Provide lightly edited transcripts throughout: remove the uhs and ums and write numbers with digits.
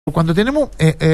Cuando tenemos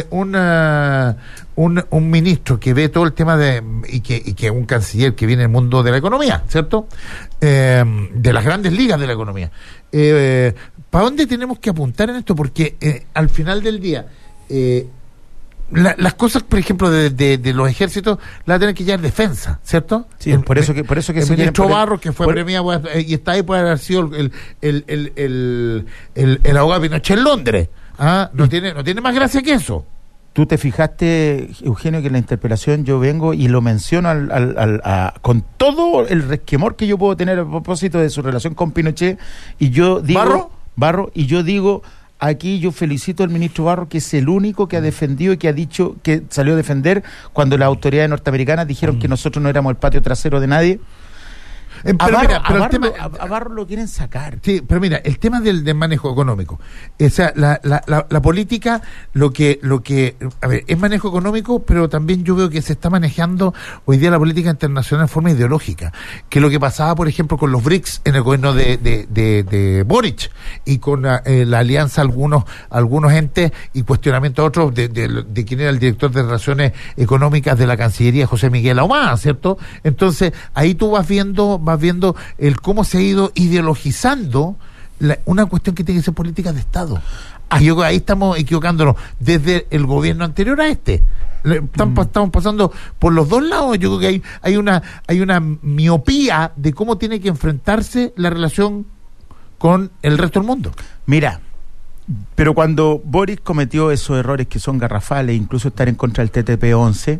un ministro que ve todo el tema y que un canciller que viene del mundo de la economía, ¿cierto? De las grandes ligas de la economía. ¿Para dónde tenemos que apuntar en esto? Porque al final del día, las cosas, por ejemplo, de los ejércitos, las va a tener que llevar defensa, ¿cierto? Sí, por eso que el ministro Barros, que fue premiado y está ahí, puede haber sido el abogado Pinochet en Londres. No tiene más gracia que eso. Tú te fijaste, Eugenio, que en la interpelación yo vengo y lo menciono con todo el resquemor que yo puedo tener a propósito de su relación con Pinochet, y yo digo Barro, y yo digo, aquí yo felicito al ministro Barro, que es el único que ha defendido y que ha dicho, que salió a defender cuando las autoridades norteamericanas dijeron que nosotros no éramos el patio trasero de nadie. A Barro lo quieren sacar. Sí, pero mira, el tema del manejo económico, o sea, la política, lo que a ver, es manejo económico, pero también yo veo que se está manejando hoy día la política internacional de forma ideológica, que es lo que pasaba, por ejemplo, con los BRICS en el gobierno de Boric, y con la alianza algunos entes y cuestionamiento a otros de quién era el director de Relaciones Económicas de la Cancillería, José Miguel Ahumada, ¿cierto? Entonces, ahí tú vas viendo el cómo se ha ido ideologizando una cuestión que tiene que ser política de Estado. Ahí estamos equivocándonos desde el gobierno anterior a este. Estamos pasando por los dos lados. Yo creo que hay una miopía de cómo tiene que enfrentarse la relación con el resto del mundo. Mira, pero cuando Boris cometió esos errores que son garrafales, incluso estar en contra del TTP-11,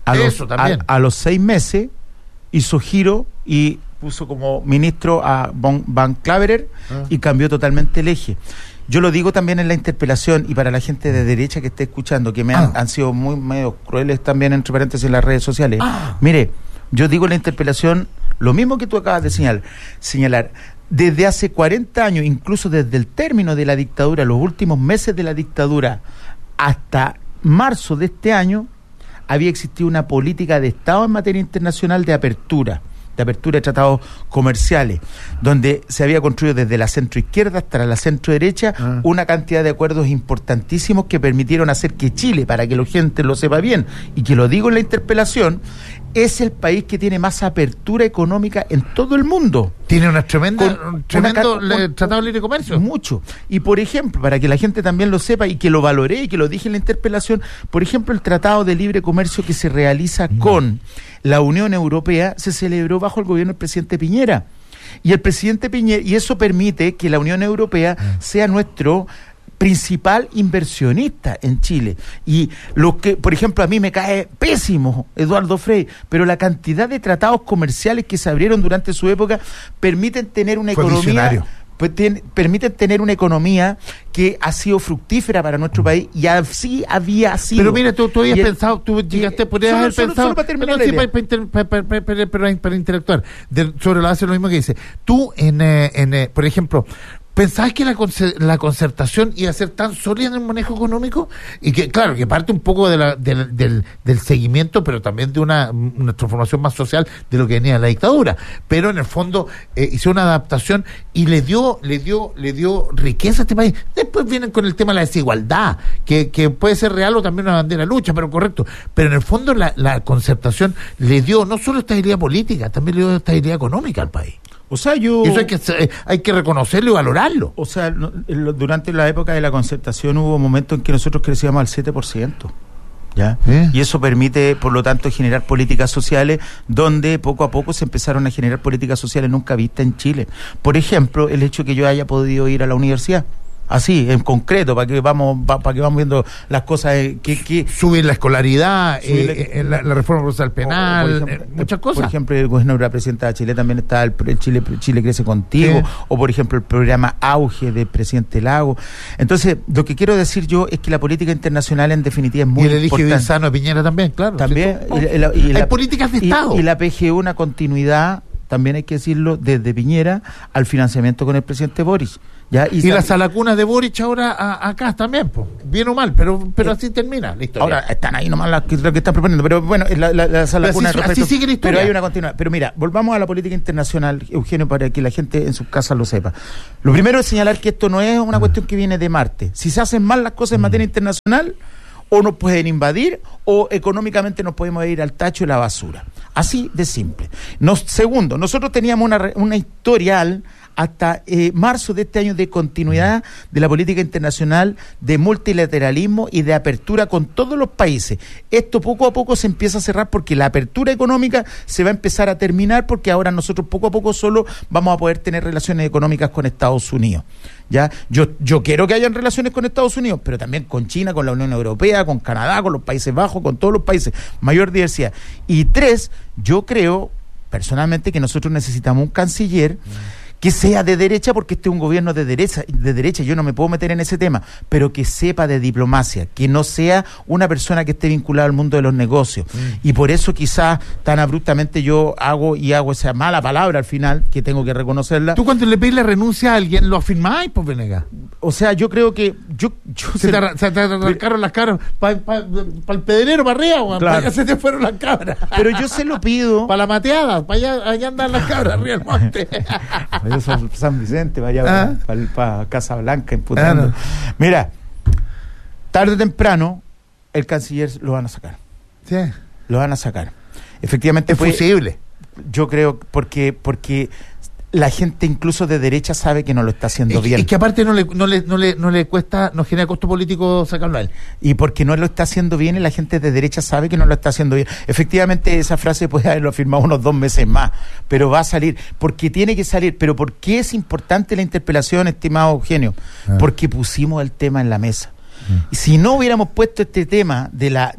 a los 6 meses hizo giro y puso como ministro a Van Klaverer y cambió totalmente el eje. Yo lo digo también en la interpelación, y para la gente de derecha que esté escuchando, que han sido muy medio crueles también, entre paréntesis, en las redes sociales. Mire, yo digo en la interpelación lo mismo que tú acabas de señalar. Desde hace 40 años, incluso desde el término de la dictadura, los últimos meses de la dictadura, hasta marzo de este año, había existido una política de Estado en materia internacional de apertura de tratados comerciales, donde se había construido desde la centroizquierda hasta la centroderecha una cantidad de acuerdos importantísimos que permitieron hacer que Chile, para que la gente lo sepa bien, y que lo digo en la interpelación, es el país que tiene más apertura económica en todo el mundo. Tiene un tremendo tratado de libre comercio. Mucho. Y por ejemplo, para que la gente también lo sepa y que lo valore y que lo dije en la interpelación, por ejemplo, el tratado de libre comercio que se realiza con la Unión Europea se celebró bajo el gobierno del presidente Piñera. Y el presidente Piñera, y eso permite que la Unión Europea sea nuestro principal inversionista en Chile. Y lo que, por ejemplo, a mí me cae pésimo Eduardo Frei, pero la cantidad de tratados comerciales que se abrieron durante su época permiten tener una economía, permiten tener una economía que ha sido fructífera para nuestro país, y así había sido. Pero mira, tú habías pensado, tú llegaste, podrías haber pensado, solo para terminar para interactuar sobre la base de lo mismo que dice. Tú, por ejemplo, ¿pensabas que la concertación iba a ser tan sólida en el manejo económico? Y que, claro, que parte un poco del seguimiento, pero también de una transformación más social de lo que venía de la dictadura. Pero en el fondo hizo una adaptación y le dio riqueza a este país. Después vienen con el tema de la desigualdad, que puede ser real o también una bandera de lucha, pero correcto. Pero en el fondo la concertación le dio no solo estabilidad política, también le dio estabilidad económica al país. O sea, eso hay que reconocerlo y valorarlo. O sea, durante la época de la concertación hubo momentos en que nosotros crecíamos al 7%. ¿Ya? Y eso permite, por lo tanto, generar políticas sociales donde poco a poco se empezaron a generar políticas sociales nunca vistas en Chile. Por ejemplo, el hecho que yo haya podido ir a la universidad. Así, en concreto, para que vamos viendo las cosas que subir la escolaridad, la reforma procesal penal, muchas cosas. Por ejemplo, el gobierno de la presidenta de Chile también está el Chile Crece Contigo, o por ejemplo el programa Auge del presidente Lago. Entonces, lo que quiero decir yo es que la política internacional en definitiva es muy importante. Y el eje sano de Piñera también, claro. También, hay políticas de Estado. Y la PGU, una continuidad, también hay que decirlo, desde Piñera al financiamiento con el presidente Boris. ¿Ya? Y la salacuna de Boric ahora acá también, pues, bien o mal, pero así termina la historia. Ahora están ahí nomás lo que están proponiendo, pero bueno, la salacuna así sigue la historia. Pero hay una continuidad. Pero mira, volvamos a la política internacional, Eugenio, para que la gente en sus casas lo sepa. Lo primero es señalar que esto no es una cuestión que viene de Marte. Si se hacen mal las cosas en materia internacional, o nos pueden invadir, o económicamente nos podemos ir al tacho y la basura. Así de simple. Segundo, nosotros teníamos una historial hasta marzo de este año de continuidad de la política internacional, de multilateralismo y de apertura con todos los países. Esto poco a poco se empieza a cerrar porque la apertura económica se va a empezar a terminar, porque ahora nosotros poco a poco solo vamos a poder tener relaciones económicas con Estados Unidos. ¿Ya? Yo quiero que hayan relaciones con Estados Unidos, pero también con China, con la Unión Europea, con Canadá, con los Países Bajos, con todos los países, mayor diversidad. Y 3, yo creo personalmente que nosotros necesitamos un canciller que sea de derecha, porque este es un gobierno de derecha, yo no me puedo meter en ese tema, pero que sepa de diplomacia, que no sea una persona que esté vinculada al mundo de los negocios. Y por eso quizás tan abruptamente yo hago esa mala palabra al final, que tengo que reconocerla. Tú cuando le pedís la renuncia a alguien, ¿lo afirmáis, pues, Venegas? O sea, yo creo que... se te arrancaron las cabras para el pedrero, para arriba, claro. Para allá se te fueron las cabras. Pero yo se lo pido... Para la mateada, para allá andan las cabras, arriba del monte. San Vicente, vaya para Casa Blanca imputando. No. Mira, tarde o temprano el canciller lo van a sacar. Sí. Lo van a sacar. Efectivamente es posible. Yo creo porque la gente incluso de derecha sabe que no lo está haciendo bien. Es que aparte no le cuesta, no genera costo político sacarlo a él. Y porque no lo está haciendo bien y la gente de derecha sabe que no lo está haciendo bien. Efectivamente esa frase puede haberlo firmado unos 2 meses más, pero va a salir, porque tiene que salir. Pero ¿por qué es importante la interpelación, estimado Eugenio? Porque pusimos el tema en la mesa. Y si no hubiéramos puesto este tema de la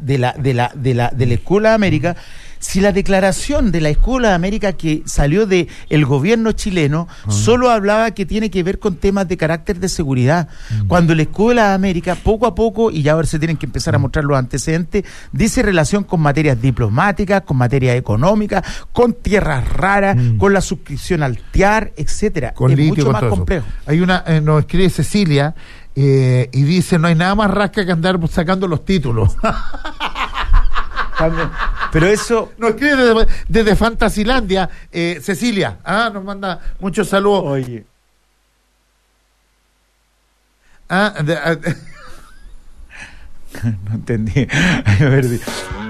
Escuela de América, si la declaración de la Escuela de América que salió del gobierno chileno solo hablaba que tiene que ver con temas de carácter de seguridad, cuando la Escuela de América poco a poco, y ya ahora se tienen que empezar a mostrar los antecedentes, dice relación con materias diplomáticas, con materias económicas, con tierras raras, con la suscripción al TIAR, etcétera. Con es litio, mucho más complejo. Hay una, nos escribe Cecilia y dice, no hay nada más rasca que andar sacando los títulos. Pero eso... Nos escribe desde Fantasilandia, Cecilia, nos manda muchos saludos. Oye. No entendí. A ver,